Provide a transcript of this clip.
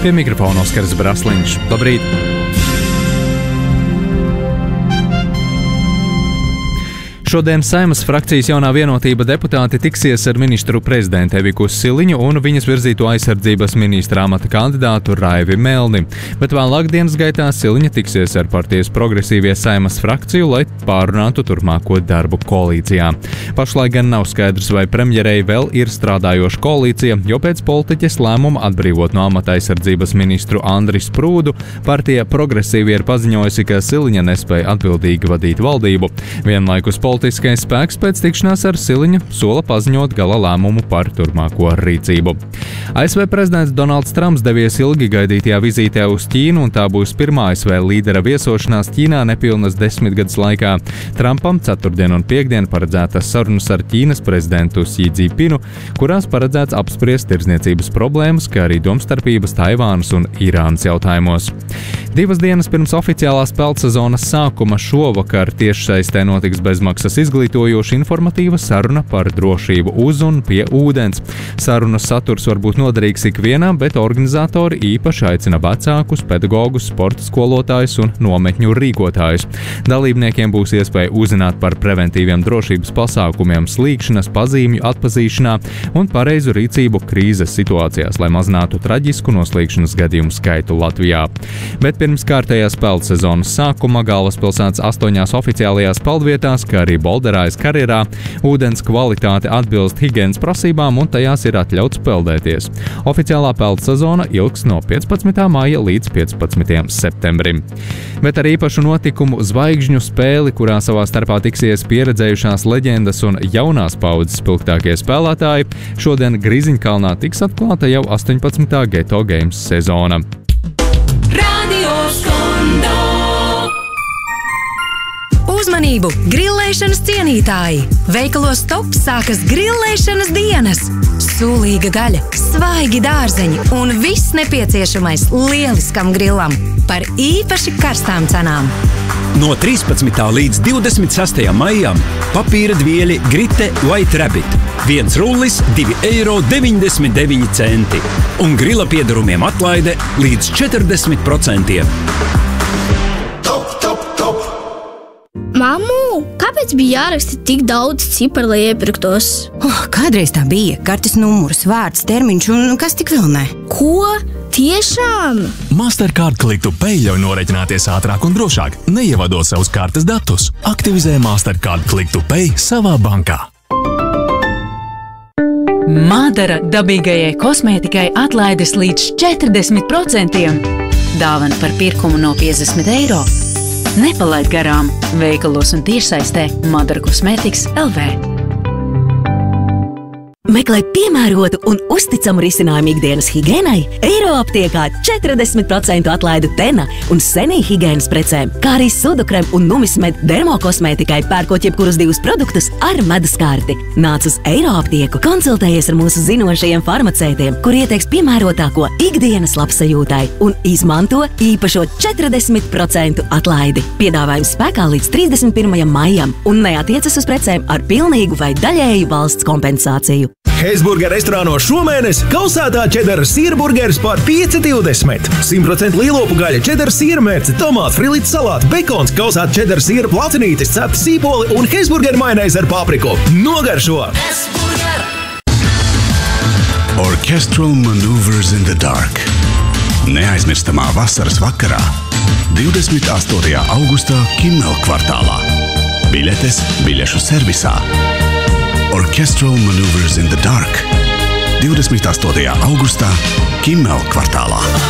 Pie mikrofona Oskars Brasliņš. Labrīt! Šodien Saeimas frakcijas jaunā vienotība deputāti tiksies ar ministru prezidentu Eviku Siliņu un viņas virzīto aizsardzības ministra amata kandidātu Raivi Melni, bet vēlāk dienas gaitā Siliņa tiksies ar partijas progresīvie Saeimas frakciju, lai pārunātu turpmāko darbu koalīcijā. Pašlaik gan nav skaidrs, vai premjerei vēl ir strādājoša koalīcija, jo pēc politiķes lēmuma atbrīvot no amata aizsardzības ministru Andri Sprūdu, partija progresīvie ir paziņojusi, ka Siliņa nespēja atbildīgi vadīt valdību. Vienlaikus politiskais spēks pēc tikšanās ar Siliņu sola paziņot gala lēmumu par turpmāko rīcību. ASV prezidents Donalds Trumps devies ilgi gaidītajā vizītē uz Ķīnu, un tā būs pirmā ASV līdera viesošanās Ķīnā nepilnas 10 gadus laikā. Trumpam ceturtdien un piekdien paredzētas sarunas ar Ķīnas prezidentu Xi Jinpingu, kurās paredzēts apspriest tirdzniecības problēmas, kā arī domstarpības Taivānas un Irānas jautājumos. 2 dienas pirms oficiālās peldsezonas sākuma šovakar tiešsaistē notiks bezmaksas izglītojoša informatīva saruna par drošību uz un pie ūdens. Sarunas saturs var būt noderīgs ikvienam, bet organizatori īpaši aicina vecākus, pedagogus, sporta skolotājus un nometņu rīkotājus. Dalībniekiem būs iespēja uzzināt par preventīviem drošības pasākumiem slīkšanas pazīmju atpazīšanā un pareizu rīcību krīzes situācijās, lai mazinātu traģisku noslīkšanas gadījumu skaitu Latvijā. Bet pirms kārtējās peldsezonas sākuma galvaspilsētas 8 oficiālajās peldvietās, kā arī Bolderājas karjerā, ūdens kvalitāte atbilst higienas prasībām un tajās ir atļauts peldēties. Oficiālā peldsezona ilgs no 15. māja līdz 15. septembrim. Bet ar īpašu notikumu zvaigžņu spēli, kurā savā starpā tiksies pieredzējušās leģendas un jaunās paudzes spilgtākie spēlētāji, šodien Grīziņkalnā tiks atklāta jau 18. Geto Games sezona. Uzmanību! Grillēšanas cienītāji! Veikalos Top sākas grillēšanas dienas! Sūlīga gaļa, svaigi dārzeņi un viss nepieciešamais lieliskam grillam par īpaši karstām cenām. No 13. līdz 26. maijam papīra dvieļi Grite White Rabbit. 1 rullis, 2,99 eiro un grila piedarumiem atlaide līdz 40%. Mammu, kāpēc bija jāraksta tik daudz ciparu, lai iepirktos? Kādreiz tā bija. Kartes numurs, vārds, termiņš un kas tik vēl ne. Ko? Tiešām? Mastercard Click to Pay ļauj noreķināties ātrāk un drošāk, neievadot savus kartes datus. Aktivizē Mastercard Click to Pay savā bankā. Madara dabīgajai kosmētikai atlaides līdz 40%. Dāvana par pirkumu no 50 eiro. Nepalaid garām veikalos un tiešsaistē Madara Kosmētikas LV. Meklē piemērotu un uzticamu risinājumu ikdienas higiēnai, Eiroaptiekā 40% atlaidu Tena un Senī higiēnas precēm, kā arī Sudukrem un Numismed dermokosmētikai pērkot jebkurus 2 produktus ar medus karti. Nāc uz Eiroaptieku, konsultējies ar mūsu zinošajiem farmacētiem, kur ieteiks piemērotāko ikdienas labsajūtai un izmanto īpašo 40% atlaidi. Piedāvājums spēkā līdz 31. maijam un neatiecas uz precēm ar pilnīgu vai daļēju valsts kompensāciju. Heisburger restorānos šomēnes kausētā čedara sīrburgeris par 5,20. 100% lielopu gaļa, čedara sīrmērce, tomāts, frilīts salāti, bekons, kausēta čedara sīra placinītis, cepta sīpoli un Heisburger majonēze ar papriku. Nogaršo! Orchestral Maneuvers in the Dark. Neaizmirstamā vasaras vakarā 28. augustā Kimmel kvartālā. Biļetes biļešu servisā. Orchestral Maneuvers in the Dark. 28. augustā Kimmel kvartālā.